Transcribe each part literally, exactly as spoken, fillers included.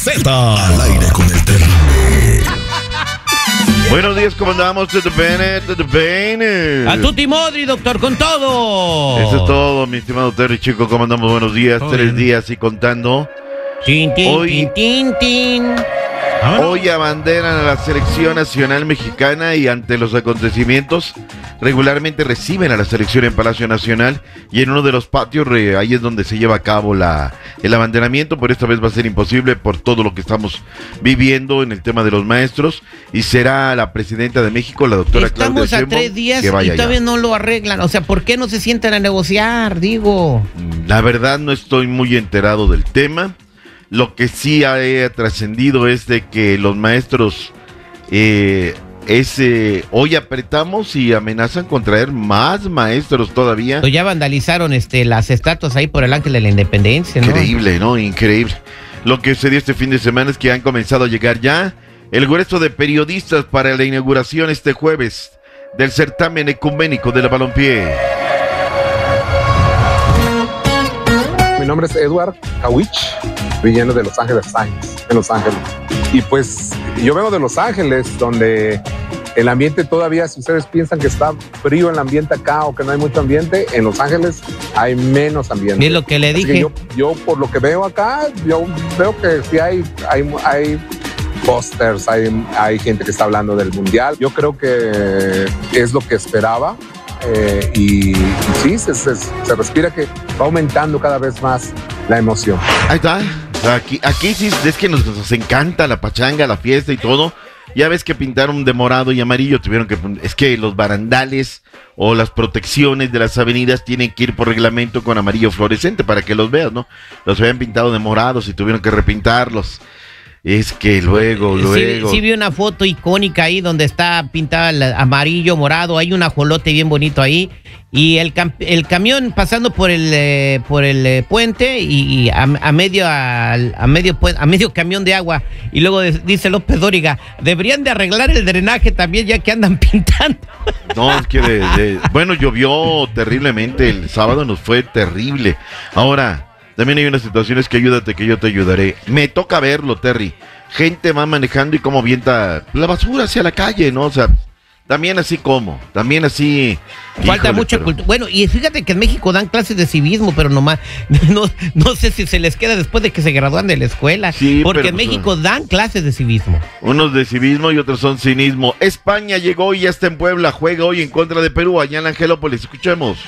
Z. Al aire con el terrible. Buenos días, ¿cómo andamos? ¿Todo bien? ¿Todo bien? A tutti modri, doctor, con todo. Eso es todo, mi estimado Terry, chico, ¿cómo andamos? Buenos días, Todo tres bien. días y contando. Tin, tin, Hoy- tin, tin, tin. Hoy abanderan a la selección nacional mexicana y ante los acontecimientos regularmente reciben a la selección en Palacio Nacional y en uno de los patios re- ahí es donde se lleva a cabo la, el abanderamiento, pero esta vez va a ser imposible por todo lo que estamos viviendo en el tema de los maestros y será la presidenta de México, la doctora Claudia Estamos a Sheinbaum, tres días que vaya y todavía allá. no lo arreglan. O sea, ¿por qué no se sientan a negociar? Digo. La verdad no estoy muy enterado del tema. Lo que sí ha eh, trascendido es de que los maestros eh, es, eh, hoy apretamos y amenazan con traer más maestros todavía. Pues ya vandalizaron este, las estatuas ahí por el Ángel de la Independencia, ¿no? Increíble, ¿no? Increíble. Lo que sucedió este fin de semana es que han comenzado a llegar ya el grueso de periodistas para la inauguración este jueves del certamen ecuménico de la balompié. Mi nombre es Edward Kawich, villano de Los Ángeles Times, en Los Ángeles. Y pues yo vengo de Los Ángeles, donde el ambiente todavía, si ustedes piensan que está frío el ambiente acá o que no hay mucho ambiente, en Los Ángeles hay menos ambiente. Es lo que le Así dije. que yo, yo por lo que veo acá, yo veo que sí hay, hay, hay pósters, hay, hay gente que está hablando del mundial. Yo creo que es lo que esperaba. Eh, y, y sí, se, se, se respira que va aumentando cada vez más la emoción. Ahí está. O sea, aquí, aquí sí es que nos, nos encanta la pachanga, la fiesta y todo. Ya ves que pintaron de morado y amarillo, tuvieron que... Es que los barandales o las protecciones de las avenidas tienen que ir por reglamento con amarillo fluorescente para que los veas, ¿no? Los habían pintado de morados y tuvieron que repintarlos. Es que luego, luego... Sí, sí vi una foto icónica ahí donde está pintada el amarillo, morado, hay un ajolote bien bonito ahí y el, cam- el camión pasando por el eh, por el eh, puente y, y a, a medio a, a medio puen- a medio camión de agua y luego de- dice López Dóriga, deberían de arreglar el drenaje también ya que andan pintando. No, es que de, de- bueno, llovió terriblemente el sábado, nos fue terrible. Ahora, también hay unas situaciones que ayúdate que yo te ayudaré. Me toca verlo, Terry. Gente va manejando y como avienta la basura hacia la calle, ¿no? O sea, también así como, también así. Falta híjole, mucha pero- cultura. Bueno, y fíjate que en México dan clases de civismo, pero nomás, no, no sé si se les queda después de que se gradúan de la escuela. Sí, porque pero, en pues, México dan clases de civismo. Unos de civismo y otros son cinismo. España llegó y ya está en Puebla. Juega hoy en contra de Perú, allá en la Angelópolis. Escuchemos.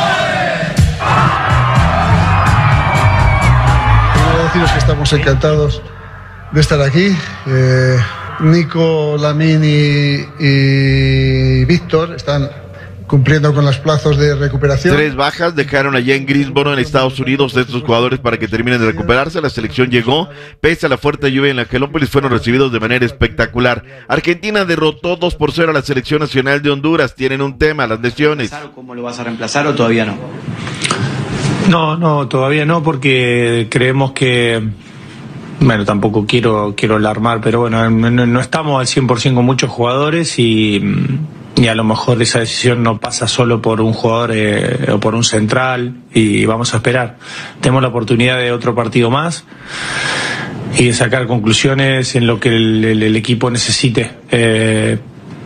Quiero deciros que estamos encantados de estar aquí. Eh, Nico, Lamine y, y Víctor están cumpliendo con los plazos de recuperación. Tres bajas dejaron allá en Greensboro, en Estados Unidos, de estos jugadores para que terminen de recuperarse. La selección llegó, pese a la fuerte lluvia en la Angelópolis, fueron recibidos de manera espectacular. Argentina derrotó dos por cero a la selección nacional de Honduras. Tienen un tema, las lesiones. ¿Cómo lo vas a reemplazar o todavía no? No, no, todavía no, porque creemos que, bueno, tampoco quiero quiero alarmar, pero bueno, no, no estamos al cien por ciento con muchos jugadores y, y a lo mejor esa decisión no pasa solo por un jugador eh, o por un central y vamos a esperar. Tenemos la oportunidad de otro partido más y de sacar conclusiones en lo que el, el, el equipo necesite. Eh,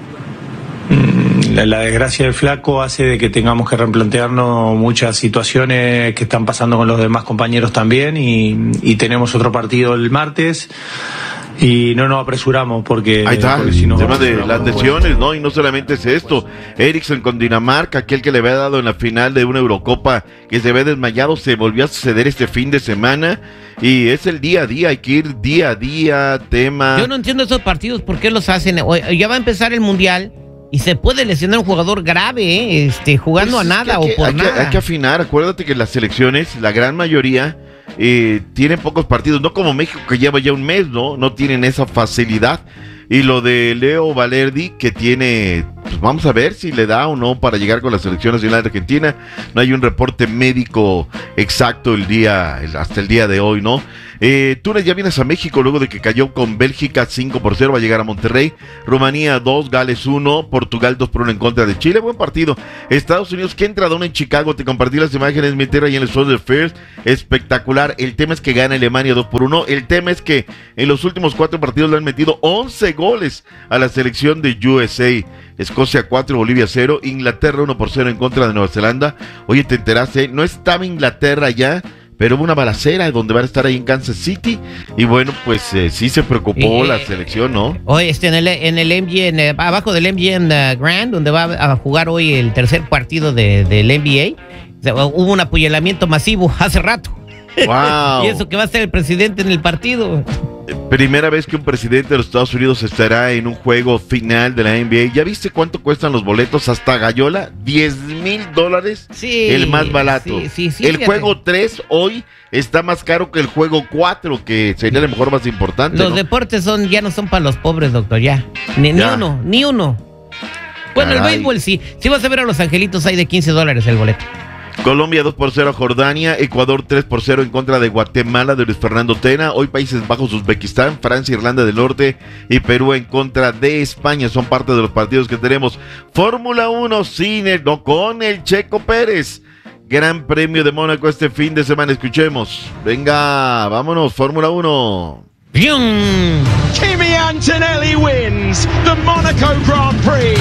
La, la desgracia del flaco hace de que tengamos que replantearnos muchas situaciones que están pasando con los demás compañeros también y, y tenemos otro partido el martes y no nos apresuramos porque, Ahí está, porque el si nos tema de apresuramos, las bueno. lesiones, ¿no? Y no solamente es esto. Erickson con Dinamarca, aquel que le había dado en la final de una Eurocopa, que se había desmayado, se volvió a suceder este fin de semana. Y es el día a día, hay que ir día a día, tema... Yo no entiendo esos partidos, ¿por qué los hacen? O- Ya va a empezar el Mundial y se puede lesionar un jugador grave, ¿eh? este, jugando Pues a es que nada hay que- o por hay que- nada. hay que afinar, acuérdate que las selecciones, la gran mayoría, eh, tienen pocos partidos, no como México que lleva ya un mes, ¿no? No tienen esa facilidad. Y lo de Leo Valerdi, que tiene, pues vamos a ver si le da o no para llegar con la selección nacional de Argentina. No hay un reporte médico exacto el día, el- hasta el día de hoy, ¿no? Eh, Túnez ya vienes a México luego de que cayó con Bélgica cinco por cero, va a llegar a Monterrey. Rumanía dos, Gales uno, Portugal dos por uno en contra de Chile. Buen partido. Estados Unidos, que entra uno en Chicago. Te compartí las imágenes, mi tierra, y en el Soldier Field. Espectacular. El tema es que gana Alemania dos por uno. El tema es que en los últimos cuatro partidos le han metido once goles a la selección de U S A. Escocia cuatro, Bolivia cero, Inglaterra uno por cero en contra de Nueva Zelanda. Oye, te enteraste, no estaba Inglaterra ya, pero hubo una balacera donde van a estar ahí en Kansas City. Y bueno, pues eh, sí se preocupó eh, la selección, ¿no? Hoy este, en el, en el M G M, abajo del M G M uh, Grand, donde va a jugar hoy el tercer partido de, del N B A, o sea, hubo un apuñalamiento masivo hace rato. Wow. Y eso que va a ser el presidente en el partido. Primera vez que un presidente de los Estados Unidos estará en un juego final de la N B A. ¿Ya viste cuánto cuestan los boletos? Hasta Gallola, diez mil dólares. Sí, el más barato. Sí, sí, sí, el fíjate. juego tres hoy está más caro que el juego cuatro, que sería a lo mejor más importante. Los ¿no? deportes son ya no son para los pobres, doctor, ya. Ni, Ya. ni uno, ni uno. Bueno, Caray. el béisbol sí. Si vas a ver a los angelitos, hay de quince dólares el boleto. Colombia dos por cero a Jordania, Ecuador tres por cero en contra de Guatemala de Luis Fernando Tena. Hoy Países Bajos, Uzbekistán, Francia, Irlanda del Norte y Perú en contra de España. Son parte de los partidos que tenemos. Fórmula uno, cine, no, con el Checo Pérez. Gran Premio de Mónaco este fin de semana. Escuchemos. Venga, vámonos, Fórmula uno. ¡Pium! Kimi Antonelli wins the Monaco Grand Prix.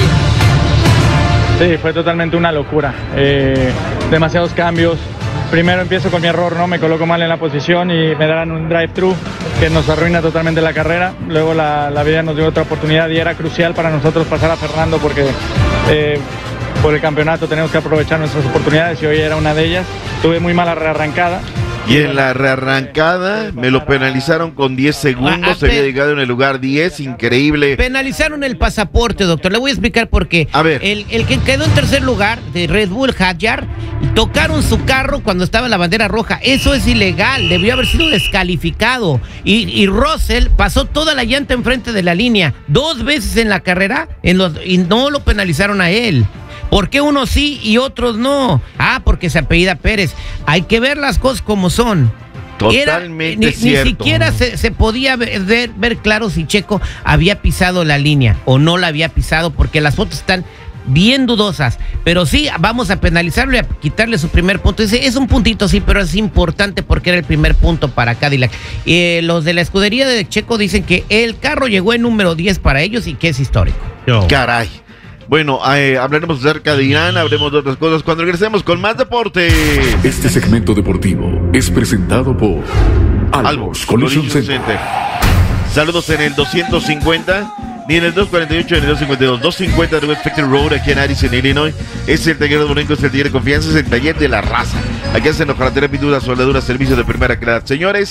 Sí, fue totalmente una locura. Eh, demasiados cambios. Primero empiezo con mi error, ¿no? Me coloco mal en la posición y me dan un drive-thru que nos arruina totalmente la carrera. Luego la, la vida nos dio otra oportunidad y era crucial para nosotros pasar a Fernando porque eh, por el campeonato tenemos que aprovechar nuestras oportunidades y hoy era una de ellas. Tuve muy mala rearrancada. Y en la rearrancada me lo penalizaron con diez segundos, Ah, se había pe- llegado en el lugar diez, increíble. Penalizaron el pasaporte, doctor. Le voy a explicar por qué. A ver. El, el que quedó en tercer lugar de Red Bull, Hadjar, tocaron su carro cuando estaba la bandera roja. Eso es ilegal. Debió haber sido descalificado. Y, y Russell pasó toda la llanta enfrente de la línea dos veces en la carrera en los, y no lo penalizaron a él. ¿Por qué unos sí y otros no? Ah, porque se apellida Pérez. Hay que ver las cosas como son. Totalmente Era, ni, cierto. Ni siquiera se, se podía ver, ver, ver claro si Checo había pisado la línea o no la había pisado, porque las fotos están bien dudosas. Pero sí, vamos a penalizarlo y a quitarle su primer punto. Dice, es un puntito, sí, pero es importante porque era el primer punto para Cadillac. Eh, los de la escudería de Checo dicen que el carro llegó en número diez para ellos y que es histórico. Caray. Bueno, eh, hablaremos acerca de Irán, hablemos de otras cosas cuando regresemos con más deporte. Este segmento deportivo es presentado por Albors Collision Center. Saludos en el doscientos cincuenta, ni en el doscientos cuarenta y ocho, ni en el doscientos cincuenta y dos. doscientos cincuenta de West Factory Road, aquí en Addison, Illinois. Es el taller de Boninco, es el taller de confianza, es el taller de la raza. Aquí hacen hojalatería, pintura, soldadura, servicio de primera calidad. Señores,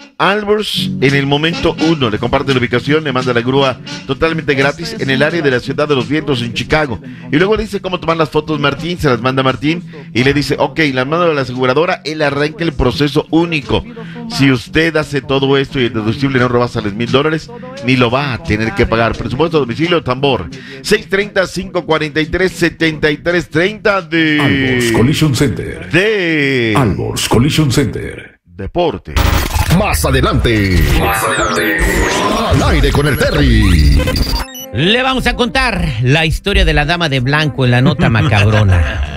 Albers en el momento uno le comparte la ubicación, le manda la grúa totalmente gratis en el área de la Ciudad de los Vientos en Chicago. Y luego le dice cómo tomar las fotos Martín, se las manda Martín y le dice, ok, las manda a la aseguradora, él arranca el proceso único. Si usted hace todo esto y el deducible no rebasa los mil dólares, ni lo va a tener que pagar. Presupuesto a domicilio, tambor seis treinta, cinco cuarenta y tres, setenta y tres treinta de Albors Collision Center. de Albors Collision Center. Deporte. Más adelante. Más adelante. Al aire con el Terry. Le vamos a contar la historia de la dama de blanco en la nota macabrona.